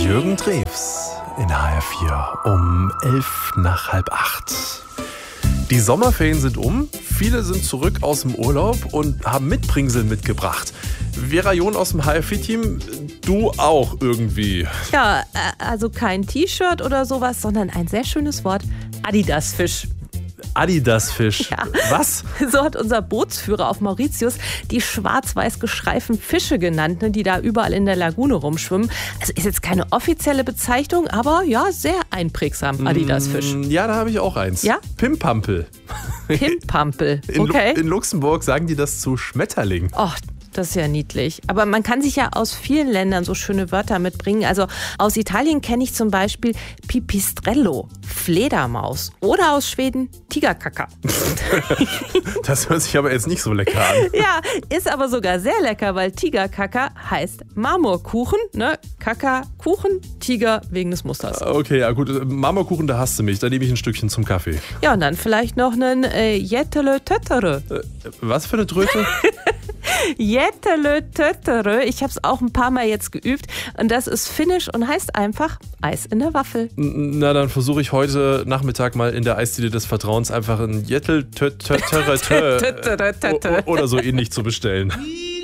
Jürgen Drews in HR4 um 7:11. Die Sommerferien sind um, viele sind zurück aus dem Urlaub und haben Mitbringsel mitgebracht. Vera John aus dem HR4-Team, du auch irgendwie. Ja, also kein T-Shirt oder sowas, sondern ein sehr schönes Wort, Adidas-Fisch. Adidas-Fisch. Ja. Was? So hat unser Bootsführer auf Mauritius die schwarz-weiß gestreiften Fische genannt, die da überall in der Lagune rumschwimmen. Also ist jetzt keine offizielle Bezeichnung, aber ja, sehr einprägsam, Adidas-Fisch. Ja, da habe ich auch eins. Ja? Pimpampel. Pimpampel, okay. In Luxemburg sagen die das zu Schmetterling. Och, das ist ja niedlich. Aber man kann sich ja aus vielen Ländern so schöne Wörter mitbringen. Also aus Italien kenne ich zum Beispiel Pipistrello, Fledermaus. Oder aus Schweden Tigerkaka. Das hört sich aber jetzt nicht so lecker an. Ja, ist aber sogar sehr lecker, weil Tigerkaka heißt Marmorkuchen. Ne? Kaka, Kuchen, Tiger wegen des Musters. Okay, ja gut. Marmorkuchen, da hasst du mich. Da nehme ich ein Stückchen zum Kaffee. Ja, und dann vielleicht noch einen Jettele Töttere. Was für eine Tröte? Jettele Töttere. Ich habe es auch ein paar Mal jetzt geübt. Und das ist finnisch und heißt einfach Eis in der Waffel. Na, dann versuche ich heute Nachmittag mal in der Eisdiele des Vertrauens einfach ein Jettel oder so ähnlich zu bestellen.